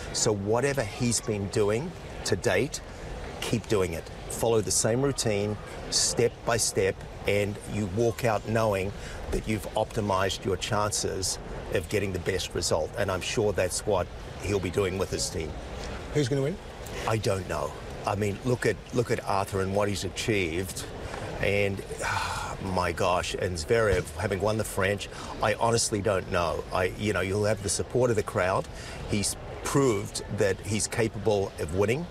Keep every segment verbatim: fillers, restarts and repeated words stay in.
So whatever he's been doing to date, keep doing it. Follow the same routine, step by step, and you walk out knowing that you've optimized your chances of getting the best result. And I'm sure that's what he'll be doing with his team. Who's going to win? I don't know. I mean, look at look at Arthur and what he's achieved. And oh, my gosh, and Zverev having won the French, I honestly don't know. I, you know, you'll have the support of the crowd. He's proved that he's capable of winning.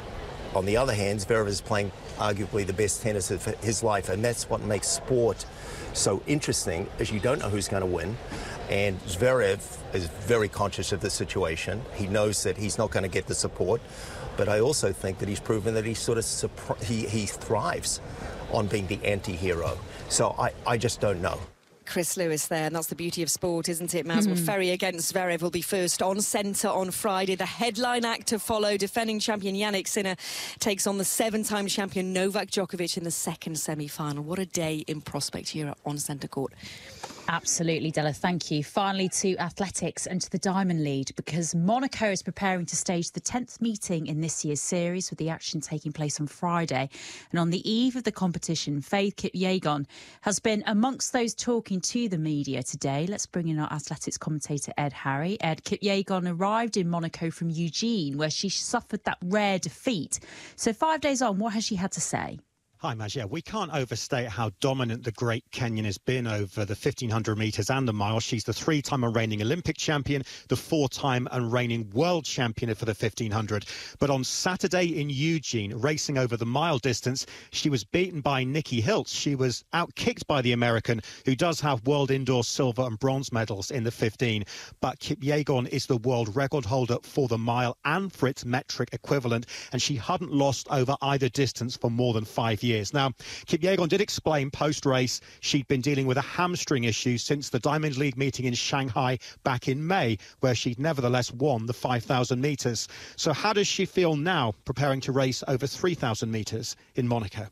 On the other hand, Zverev is playing arguably the best tennis of his life, and that's what makes sport so interesting, is you don't know who's going to win. And Zverev is very conscious of the situation. He knows that he's not going to get the support, but I also think that he's proven that he sort of he, he thrives on being the anti-hero. So I, I just don't know. Chris Lewis there, and that's the beauty of sport, isn't it, Maz? Mm-hmm. Well, Ferry against Zverev will be first on centre on Friday. The headline act to follow. Defending champion Jannik Sinner takes on the seven-time champion Novak Djokovic in the second semi-final. What a day in prospect here on centre court. Absolutely, Della, thank you. Finally to athletics and to the Diamond League, because Monaco is preparing to stage the tenth meeting in this year's series, with the action taking place on Friday. And on the eve of the competition, Faith Kipyegon has been amongst those talking to the media today. Let's bring in our athletics commentator, Ed Harry. Ed, Kipyegon arrived in Monaco from Eugene, where she suffered that rare defeat. So five days on, what has she had to say? Hi, Maj. Yeah, we can't overstate how dominant the great Kenyan has been over the fifteen hundred metres and the mile. She's the three-time and reigning Olympic champion, the four-time and reigning world champion for the fifteen hundred. But on Saturday in Eugene, racing over the mile distance, she was beaten by Nikki Hiltz. She was outkicked by the American, who does have world indoor silver and bronze medals in the fifteen. But Kipyegon is the world record holder for the mile and for its metric equivalent, and she hadn't lost over either distance for more than five years. Now, Kipyegon did explain post-race she'd been dealing with a hamstring issue since the Diamond League meeting in Shanghai back in May, where she'd nevertheless won the five thousand metres. So how does she feel now, preparing to race over three thousand metres in Monaco?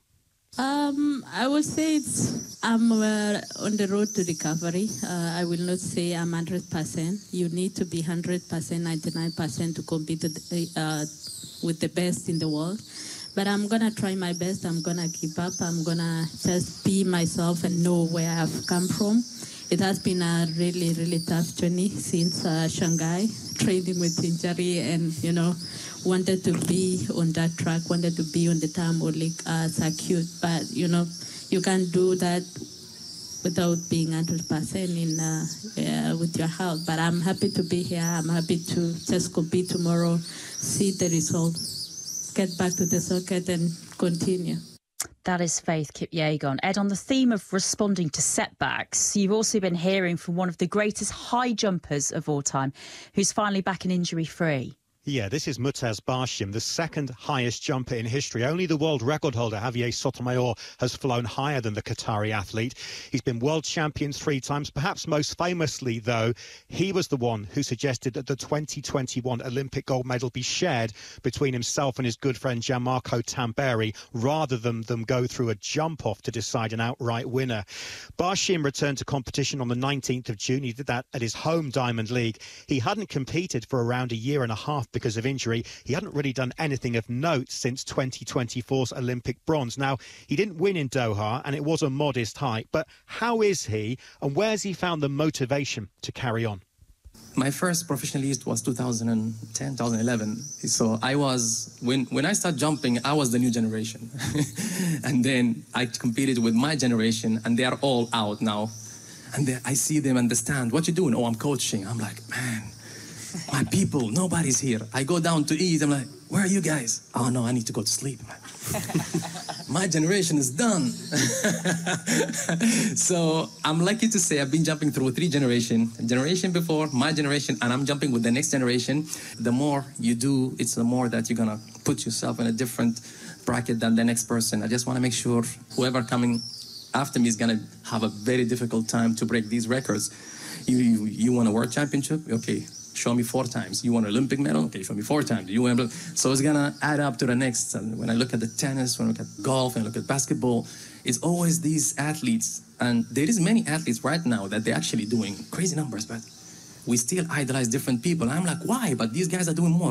Um, I would say it's, I'm uh, on the road to recovery. Uh, I will not say I'm one hundred percent. You need to be one hundred percent, ninety-nine percent to compete uh, with the best in the world. But I'm going to try my best. I'm going to keep up. I'm going to just be myself and know where I've come from. It has been a really, really tough journey since uh, Shanghai, training with injury and, you know, wanted to be on that track, wanted to be on the Diamond League uh, circuit. But, you know, you can't do that without being one hundred percent in uh, uh, with your health. But I'm happy to be here. I'm happy to just compete tomorrow, see the result, get back to the circuit and continue. That is Faith Kipyegon. Ed, on the theme of responding to setbacks, you've also been hearing from one of the greatest high jumpers of all time, who's finally back and injury-free. Yeah, this is Mutaz Barshim, the second highest jumper in history. Only the world record holder, Javier Sotomayor, has flown higher than the Qatari athlete. He's been world champion three times. Perhaps most famously, though, he was the one who suggested that the twenty twenty-one Olympic gold medal be shared between himself and his good friend Gianmarco Tamberi, rather than them go through a jump-off to decide an outright winner. Barshim returned to competition on the nineteenth of June. He did that at his home Diamond League. He hadn't competed for around a year and a half because of injury. He hadn't really done anything of note since twenty twenty-four's Olympic bronze. Now, he didn't win in Doha, and it was a modest height, but how is he, and where's he found the motivation to carry on? My first professional list was two thousand ten, two thousand eleven. So I was, when, when I started jumping, I was the new generation. And then I competed with my generation, and they are all out now. And then I see them understand, what you doing? Oh, I'm coaching. I'm like, man, my people, nobody's here. I go down to eat. I'm like, where are you guys? Oh, no, I need to go to sleep. My generation is done. So I'm lucky to say I've been jumping through three generations. Generation before, my generation, and I'm jumping with the next generation. The more you do, it's the more that you're going to put yourself in a different bracket than the next person. I just want to make sure whoever coming after me is going to have a very difficult time to break these records. You, you, you want a world championship? Okay. Show me four times. You want an Olympic medal? Okay, show me four times. You want, so it's gonna add up to the next. And when I look at the tennis, when I look at golf, and I look at basketball, it's always these athletes. And there is many athletes right now that they're actually doing crazy numbers, but we still idolize different people. I'm like, why? But these guys are doing more.